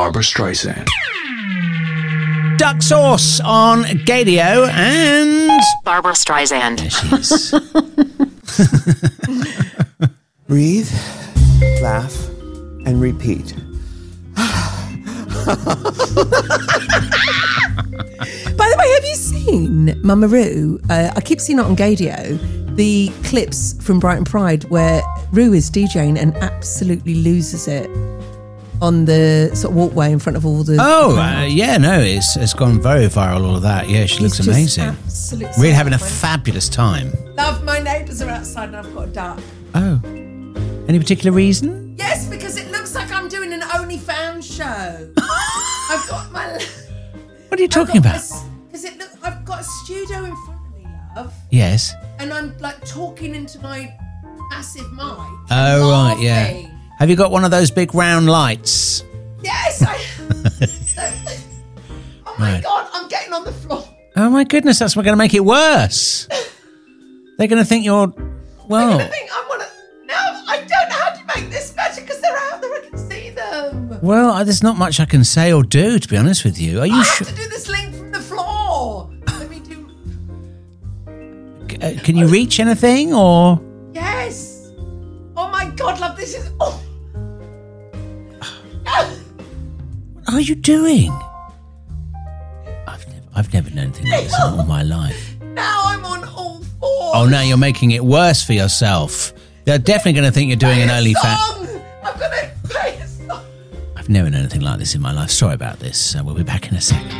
Barbara Streisand. Duck Sauce on Gadio and... Barbara Streisand. There she is. Breathe, laugh, and repeat. By the way, have you seen Mama Roo? I keep seeing it on Gadio, the clips from Brighton Pride where Roo is DJing and absolutely loses it on the sort of walkway in front of all the... it's gone very viral, all of that. Yeah, she looks amazing. Really having a fabulous time. Love, my neighbours are outside and I've got a duck. Oh. Any particular reason? Yes, because it looks like I'm doing an OnlyFans show. I've got my... What are you talking about? Because I've got a studio in front of me, love. Yes. And I'm like talking into my massive mic. Oh, right, yeah. Have you got one of those big round lights? Yes, oh my God, I'm getting on the floor. Oh my goodness, that's going to make it worse. They're going to think you're... Well... They're going to think I'm one of... No, I don't know how to make this better because they're out there, I can see them. Well, there's not much I can say or do, to be honest with you. Are you sure? I have to do this link from the floor. Let me do... Can you reach anything, or...? Yes. Oh my God, love, this is... Oh. What are you doing? I've never known anything like this in all my life. Now I'm on all fours. Oh, now you're making it worse for yourself. They're definitely going to think you're doing an OnlyFans. I'm going to play a song. I've never known anything like this in my life. Sorry about this. We'll be back in a second.